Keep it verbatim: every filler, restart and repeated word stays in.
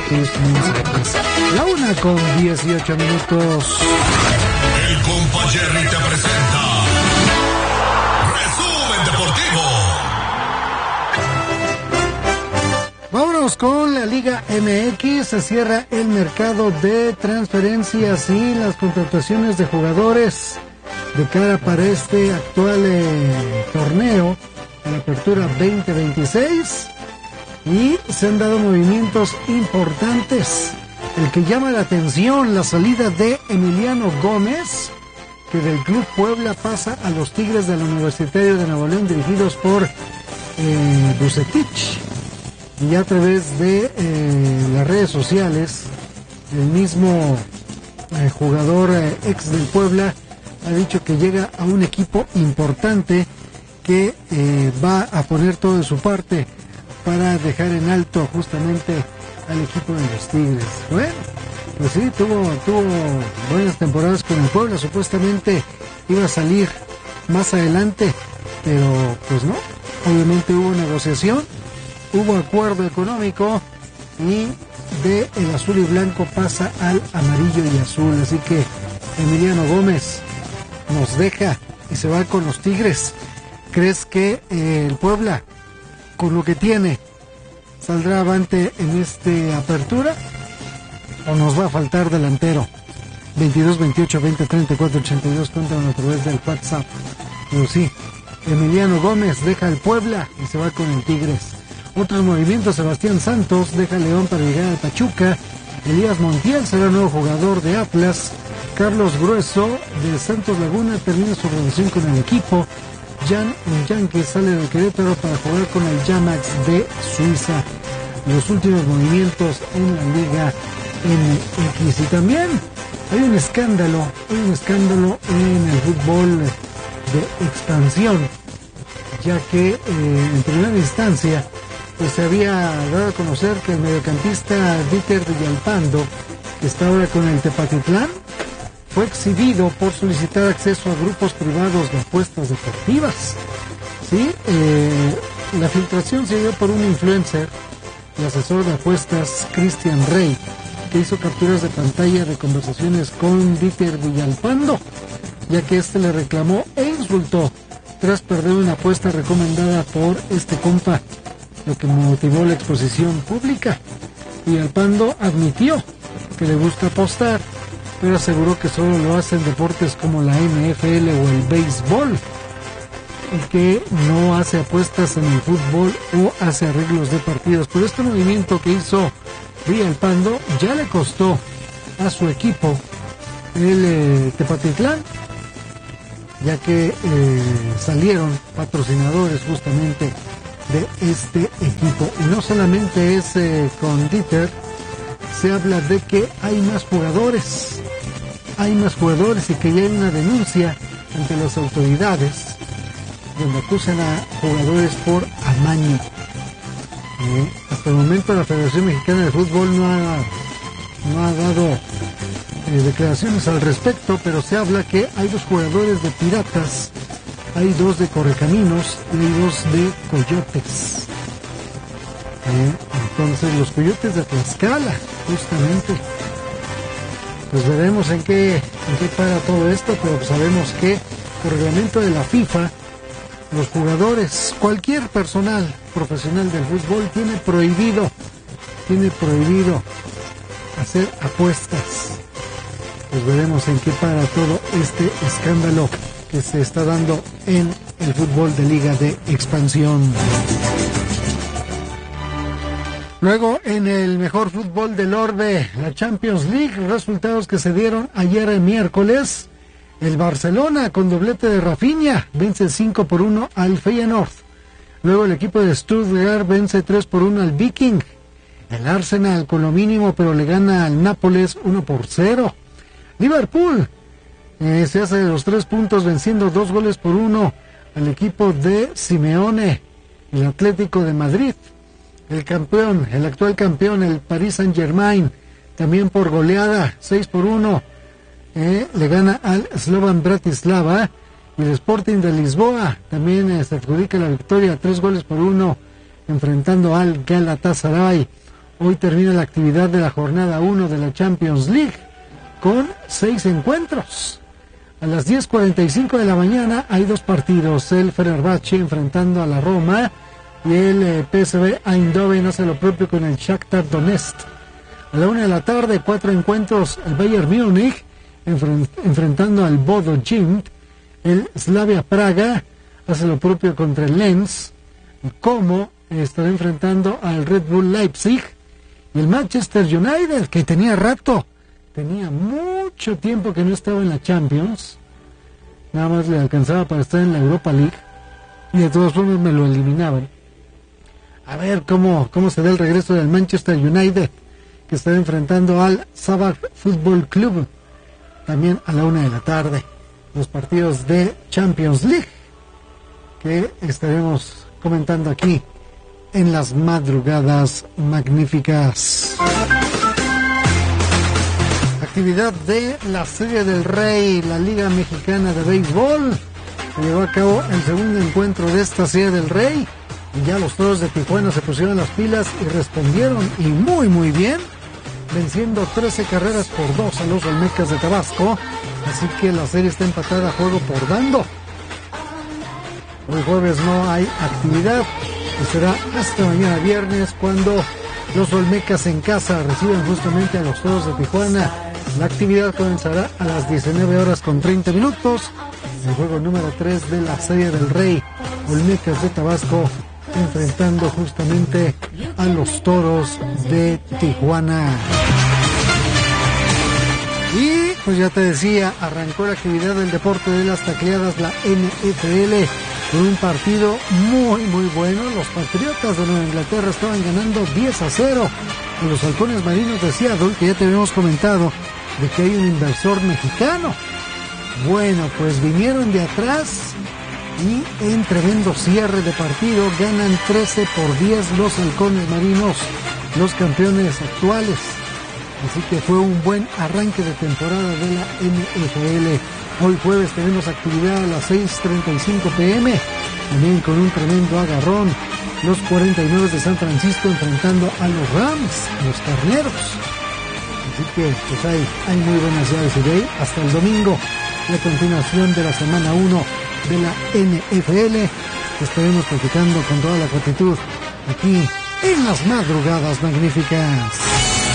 aquellos que no nos alcanza. La una con dieciocho minutos. El compa Jerry te presenta Resumen Deportivo. Vámonos con la Liga M X. Se cierra el mercado de transferencias y las contrataciones de jugadores de cara para este actual eh, torneo, la apertura veinte veintiséis, y se han dado movimientos importantes. El que llama la atención, la salida de Emiliano Gómez, que del Club Puebla pasa a los Tigres del Universitario de Nuevo León, dirigidos por eh, Bucetich. Y a través de eh, las redes sociales, el mismo eh, jugador eh, ex del Puebla ha dicho que llega a un equipo importante que eh, va a poner todo de su parte para dejar en alto justamente al equipo de los Tigres. Bueno, pues sí, tuvo, tuvo buenas temporadas con el Puebla, supuestamente iba a salir más adelante, pero pues no, obviamente hubo negociación, hubo acuerdo económico y de el azul y blanco pasa al amarillo y azul, así que Emiliano Gómez nos deja y se va con los Tigres. ¿Crees que eh, el Puebla, con lo que tiene, saldrá avante en esta apertura o nos va a faltar delantero? Veintidós, veintiocho, veinte, treinta y cuatro, ochenta y dos, cuéntanos a través del WhatsApp. Pero sí, Emiliano Gómez deja el Puebla y se va con el Tigres. Otros movimientos: Sebastián Santos deja León para llegar al Pachuca. Elías Montiel será nuevo jugador de Atlas. Carlos Grueso de Santos Laguna termina su relación con el equipo. Jan Yankee sale del Querétaro para jugar con el Jamax de Suiza. Los últimos movimientos en la Liga M X. Y también hay un escándalo, hay un escándalo en el fútbol de expansión, ya que eh, en primera instancia pues se había dado a conocer que el mediocampista Dieter Villalpando, que está ahora con el Tepatitlán, fue exhibido por solicitar acceso a grupos privados de apuestas deportivas. Sí, eh, la filtración se dio por un influencer, el asesor de apuestas Cristian Rey, que hizo capturas de pantalla de conversaciones con Dieter Villalpando, ya que este le reclamó e insultó tras perder una apuesta recomendada por este compa, lo que motivó la exposición pública. Villalpando admitió que le gusta apostar, pero aseguró que solo lo hace en deportes como la N F L o el béisbol, y que no hace apuestas en el fútbol o hace arreglos de partidos. Pero este movimiento que hizo Villalpando ya le costó a su equipo el eh, Tepatitlán, ya que eh, salieron patrocinadores justamente de este equipo. Y no solamente es eh, con Dieter, se habla de que hay más jugadores, hay más jugadores y que ya hay una denuncia ante las autoridades donde acusan a jugadores por amaño. Eh, hasta el momento la Federación Mexicana de Fútbol no ha, no ha dado eh, declaraciones al respecto, pero se habla que hay dos jugadores de Piratas, hay dos de Correcaminos y hay dos de Coyotes. Eh, entonces los Coyotes de Tlaxcala, justamente. Pues veremos en qué, en qué para todo esto, pero sabemos que por reglamento de la FIFA, los jugadores, cualquier personal profesional del fútbol tiene prohibido, tiene prohibido hacer apuestas. Pues veremos en qué para todo este escándalo que se está dando en el fútbol de Liga de Expansión. Luego, en el mejor fútbol del orbe, la Champions League, resultados que se dieron ayer el miércoles. El Barcelona, con doblete de Rafinha, vence cinco por uno al Feyenoord. Luego el equipo de Stuttgart vence tres por uno al Viking. El Arsenal, con lo mínimo, pero le gana al Nápoles uno por cero. Liverpool eh, se hace de los tres puntos, venciendo dos goles por uno al equipo de Simeone, el Atlético de Madrid. El campeón, el actual campeón, el Paris Saint-Germain, también por goleada, seis por uno, eh, le gana al Slovan Bratislava. Y el Sporting de Lisboa también eh, se adjudica la victoria, tres goles por uno, enfrentando al Galatasaray. Hoy termina la actividad de la jornada uno de la Champions League con seis encuentros. A las diez cuarenta y cinco de la mañana hay dos partidos, el Fenerbahce enfrentando a la Roma y el eh, P S V Eindhoven hace lo propio con el Shakhtar Donetsk. A la una de la tarde, cuatro encuentros, el Bayern Múnich enfrent- enfrentando al Bodo Glimt, el Slavia Praga hace lo propio contra el Lens, el Como estará enfrentando al Red Bull Leipzig y el Manchester United, que tenía rato, tenía mucho tiempo que no estaba en la Champions, nada más le alcanzaba para estar en la Europa League y de todas formas me lo eliminaban. A ver cómo, cómo se da el regreso del Manchester United, que estará enfrentando al Sabah Football Club, también a la una de la tarde. Los partidos de Champions League que estaremos comentando aquí en las madrugadas magníficas. Actividad de la Serie del Rey, la Liga Mexicana de Béisbol. Se llevó a cabo el segundo encuentro de esta Serie del Rey y ya los Toros de Tijuana se pusieron las pilas y respondieron y muy muy bien, venciendo trece carreras por dos a los Olmecas de Tabasco, así que la serie está empatada juego por bando. Hoy jueves no hay actividad y será hasta mañana viernes cuando los Olmecas en casa reciben justamente a los Toros de Tijuana. La actividad comenzará a las diecinueve horas con treinta minutos. El juego número tres de la Serie del Rey, Olmecas de Tabasco enfrentando justamente a los Toros de Tijuana. Y pues ya te decía, arrancó la actividad del deporte de las tacleadas, la N F L, con un partido muy muy bueno. Los Patriotas de Nueva Inglaterra estaban ganando diez a cero a los Halcones Marinos de Seattle, que ya te habíamos comentado de que hay un inversor mexicano. Bueno, pues vinieron de atrás y en tremendo cierre de partido ganan trece por diez los Halcones Marinos, los campeones actuales. Así que fue un buen arranque de temporada de la N F L. Hoy jueves tenemos actividad a las seis treinta y cinco pm, también con un tremendo agarrón. Los cuarenta y nueve de San Francisco enfrentando a los Rams, los Carneros. Así que pues hay, hay muy buenas llaves de ahí hasta el domingo, la continuación de la semana uno de la N F L, que estaremos platicando con toda la gratitud aquí en las madrugadas magníficas.